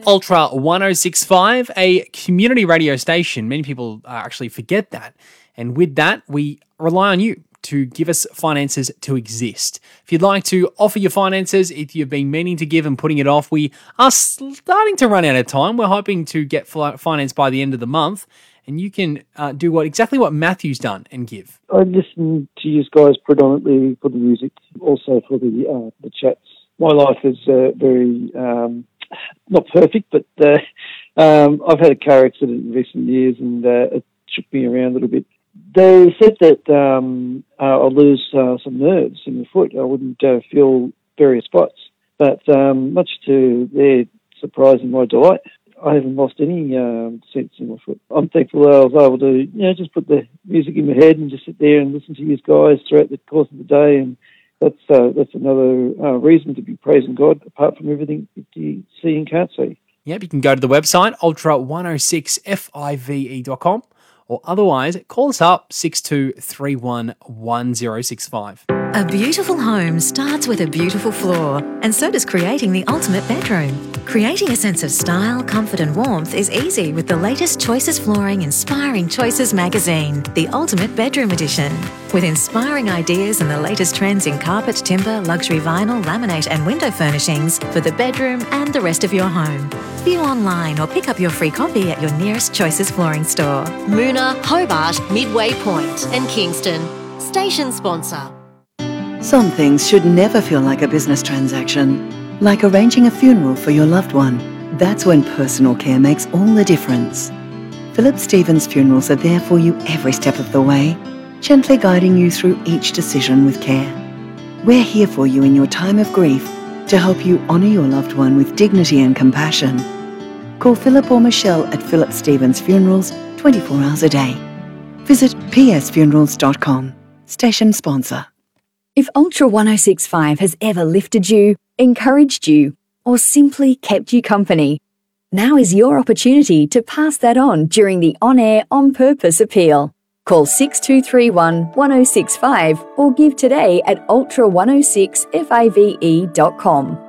Ultra 1065, a community radio station. Many people actually forget that. And with that, we rely on you to give us finances to exist. If you'd like to offer your finances, if you've been meaning to give and putting it off, we are starting to run out of time. We're hoping to get finance by the end of the month, and you can do exactly what Matthew's done and give. I listen to you guys predominantly for the music, also for the chats. My life is very, not perfect, but I've had a car accident in recent years, and it shook me around a little bit. They said that I'll lose some nerves in the foot. I wouldn't feel various spots. But much to their surprise and my delight, I haven't lost any sense in my foot. I'm thankful that I was able to, just put the music in my head and just sit there and listen to you guys throughout the course of the day. And that's another reason to be praising God, apart from everything that you see and can't see. Yep, you can go to the website, ultra106five.com. Or otherwise, call us up 6231 1065. A beautiful home starts with a beautiful floor, and so does creating the ultimate bedroom. Creating a sense of style, comfort and warmth is easy with the latest Choices Flooring Inspiring Choices magazine, the Ultimate Bedroom Edition. With inspiring ideas and the latest trends in carpet, timber, luxury vinyl, laminate and window furnishings for the bedroom and the rest of your home. View online or pick up your free copy at your nearest Choices Flooring store. Moona, Hobart, Midway Point and Kingston. Station sponsor. Some things should never feel like a business transaction. Like arranging a funeral for your loved one. That's when personal care makes all the difference. Philip Stevens Funerals are there for you every step of the way, gently guiding you through each decision with care. We're here for you in your time of grief to help you honour your loved one with dignity and compassion. Call Philip or Michelle at Philip Stevens Funerals 24 hours a day. Visit psfunerals.com. Station sponsor. If Ultra 1065 has ever lifted you, encouraged you, or simply kept you company, now is your opportunity to pass that on during the On-Air On Purpose appeal. Call 6231 1065 or give today at ultra106five.com.